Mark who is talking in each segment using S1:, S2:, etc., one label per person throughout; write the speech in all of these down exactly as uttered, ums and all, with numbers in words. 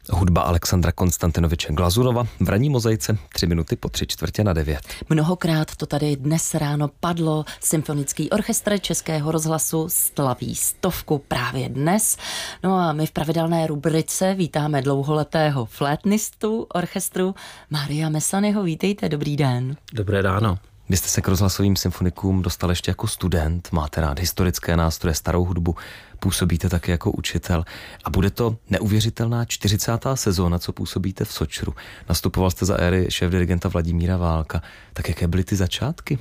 S1: Hudba Alexandra Konstantinoviče Glazunova v ranní mozaice tři minuty po tři čtvrtě na devět.
S2: Mnohokrát to tady dnes ráno padlo. Symfonický orchestr Českého rozhlasu slaví stovku právě dnes. No a my v pravidelné rubrice vítáme dlouholetého flétnistu orchestru Mária Mesanyho. Vítejte, dobrý den.
S3: Dobré ráno.
S1: Vy jste se k rozhlasovým symfonikům dostal ještě jako student, máte rád historické nástroje, starou hudbu, působíte taky jako učitel a bude to neuvěřitelná čtyřicátá sezóna, co působíte v Sočru. Nastupoval jste za éry šéfdirigenta Vladimíra Válka. Tak jaké byly ty začátky?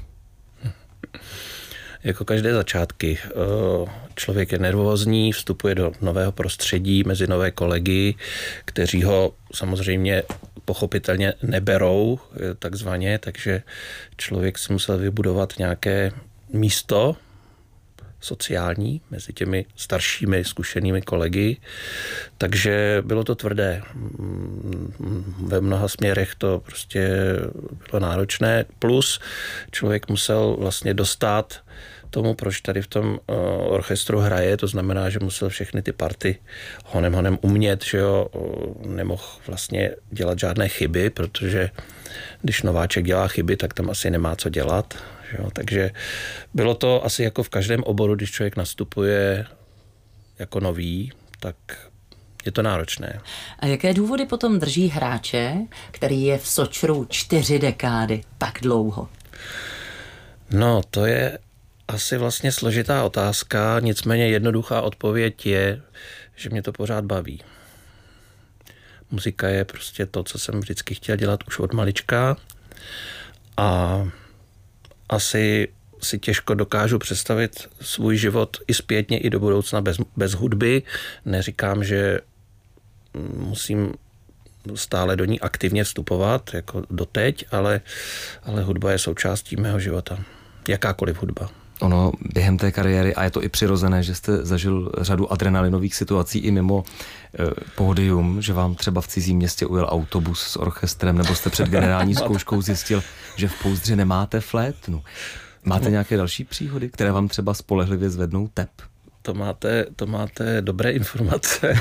S3: Jako každé začátky. Člověk je nervózní, vstupuje do nového prostředí, mezi nové kolegy, kteří ho samozřejmě pochopitelně neberou takzvaně, takže člověk si musel vybudovat nějaké místo sociální mezi těmi staršími, zkušenými kolegy, takže bylo to tvrdé. Ve mnoha směrech to prostě bylo náročné, plus člověk musel vlastně dostat tomu, proč tady v tom uh, orchestru hraje, to znamená, že musel všechny ty party honem honem umět, že jo, uh, nemohl vlastně dělat žádné chyby, protože když nováček dělá chyby, tak tam asi nemá co dělat, že jo, takže bylo to asi jako v každém oboru, když člověk nastupuje jako nový, tak je to náročné.
S2: A jaké důvody potom drží hráče, který je v Sočru čtyři dekády, tak dlouho?
S3: No, to je asi vlastně složitá otázka, nicméně jednoduchá odpověď je, že mě to pořád baví. Muzika je prostě to, co jsem vždycky chtěl dělat už od malička a asi si těžko dokážu představit svůj život i zpětně, i do budoucna bez, bez hudby. Neříkám, že musím stále do ní aktivně vstupovat, jako doteď, ale, ale hudba je součástí mého života. Jakákoliv hudba.
S1: Ono během té kariéry, a je to i přirozené, že jste zažil řadu adrenalinových situací i mimo eh, pódium, že vám třeba v cizím městě ujel autobus s orchestrem, nebo jste před generální zkouškou zjistil, že v Pouzdře nemáte flétnu. Máte nějaké další příhody, které vám třeba spolehlivě zvednou tep?
S3: To máte, to máte dobré informace.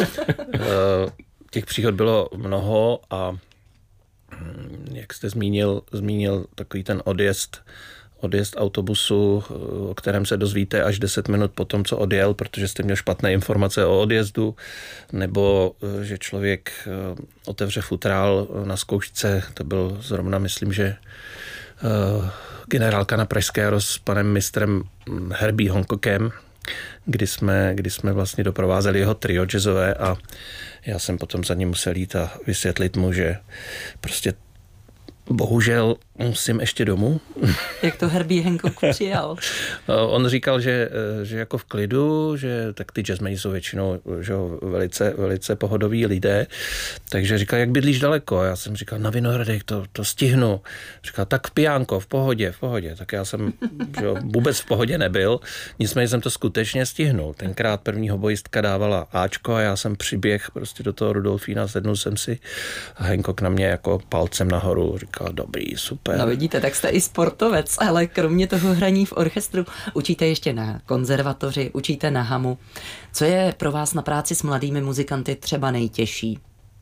S3: Těch příhod bylo mnoho a jak jste zmínil, zmínil takový ten odjezd odjezd autobusu, o kterém se dozvíte až deset minut po tom, co odjel, protože jste měl špatné informace o odjezdu, nebo že člověk otevře futrál na zkoušce, to byl zrovna, myslím, že generálka na Pražské jaro s panem mistrem Herbie Hancockem, kdy jsme, kdy jsme vlastně doprovázeli jeho trio jazzové a já jsem potom za ním musel jít a vysvětlit mu, že prostě bohužel musím ještě domů.
S2: Jak to Herbie Hancock přijal?
S3: On říkal, že, že jako v klidu, že tak ty jazzmeni jsou většinou že velice, velice pohodoví lidé, takže říkal, jak bydlíš daleko? Já jsem říkal, na Vinohradech, to, to stihnu. Říkal, tak v Pijánko, v pohodě, v pohodě. Tak já jsem že vůbec v pohodě nebyl, nicméně jsem to skutečně stihnul. Tenkrát první hobojistka dávala áčko a já jsem přiběh prostě do toho Rudolfína, sednul jsem si a Hancock na mě jako palcem nahoru říkal, dobrý, super.
S2: No vidíte, tak jste i sportovec, ale kromě toho hraní v orchestru učíte ještě na konzervatoři, učíte na hamu. Co je pro vás na práci s mladými muzikanty třeba nejtěžší?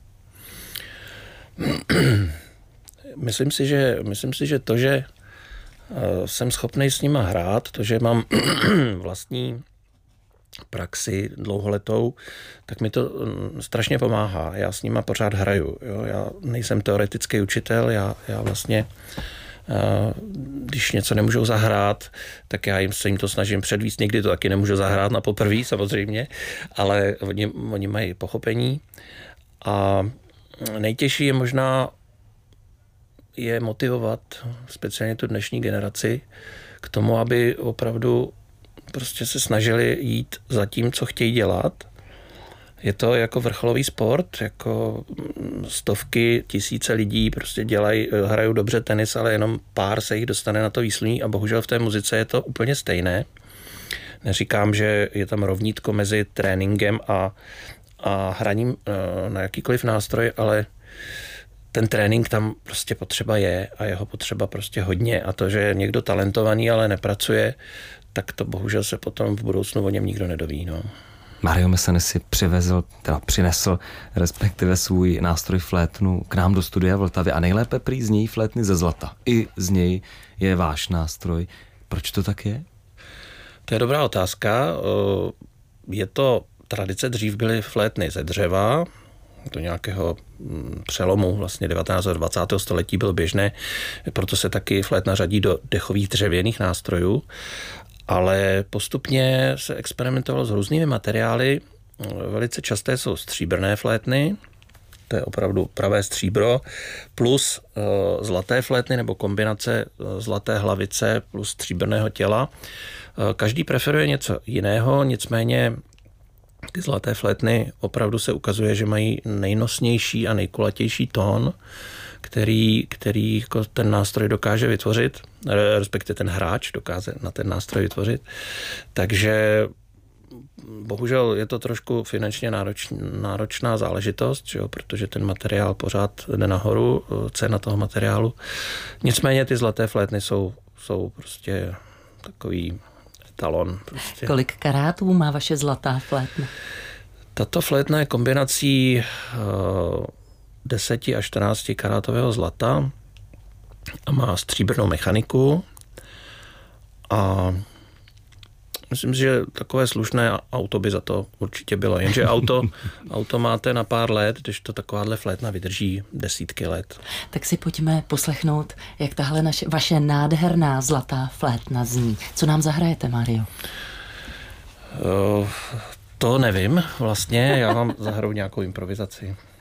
S3: Myslím si, že, myslím si, že to, že jsem schopný s nima hrát, to, že mám vlastní praxi dlouholetou, tak mi to strašně pomáhá. Já s nima pořád hraju. Jo? Já nejsem teoretický učitel, já, já vlastně když něco nemůžou zahrát, tak já jim se jim to snažím předvíst. Někdy to taky nemůžu zahrát na poprví, samozřejmě, ale oni, oni mají pochopení. A nejtěžší je možná je motivovat speciálně tu dnešní generaci k tomu, aby opravdu prostě se snažili jít za tím, co chtějí dělat. Je to jako vrcholový sport, jako stovky, tisíce lidí prostě dělají, hrajou dobře tenis, ale jenom pár se jich dostane na to výsluní a bohužel v té muzice je to úplně stejné. Neříkám, že je tam rovnítko mezi tréninkem a, a hraním na jakýkoliv nástroj, ale ten trénink tam prostě potřeba je a jeho potřeba prostě hodně a to, že je někdo talentovaný, ale nepracuje, tak to bohužel se potom v budoucnu o něm nikdo nedoví. No.
S1: Mario Mesanis si přivezl, teda přinesl respektive svůj nástroj flétnu k nám do studia v Vltavě a nejlépe prý z něj flétny ze zlata. I z něj je váš nástroj. Proč to tak je?
S3: To je dobrá otázka. Je to tradice, dřív byly flétny ze dřeva, do nějakého přelomu vlastně devatenáctého a dvacátého století bylo běžné, proto se taky flétna řadí do dechových dřevěných nástrojů, ale postupně se experimentovalo s různými materiály. Velice časté jsou stříbrné flétny, to je opravdu pravé stříbro, plus uh, zlaté flétny nebo kombinace uh, zlaté hlavice plus stříbrného těla. Uh, každý preferuje něco jiného, nicméně ty zlaté flétny opravdu se ukazuje, že mají nejnosnější a nejkulatější tón, který, který jako ten nástroj dokáže vytvořit, respektive ten hráč dokáže na ten nástroj vytvořit. Takže bohužel je to trošku finančně nároč, náročná záležitost, že jo, protože ten materiál pořád jde nahoru, cena toho materiálu. Nicméně ty zlaté flétny jsou, jsou prostě takový etalon. Prostě.
S2: Kolik karátů má vaše zlatá flétna?
S3: Tato flétna je kombinací uh, deset až čtrnáct karátového zlata a má stříbrnou mechaniku a myslím si, že takové slušné auto by za to určitě bylo. Jenže auto, auto máte na pár let, když to takováhle flétna vydrží desítky let.
S2: Tak si pojďme poslechnout, jak tahle naše, vaše nádherná zlatá flétna zní. Co nám zahrajete, Mario?
S3: Uh, to nevím vlastně, já vám zahraju nějakou improvizaci.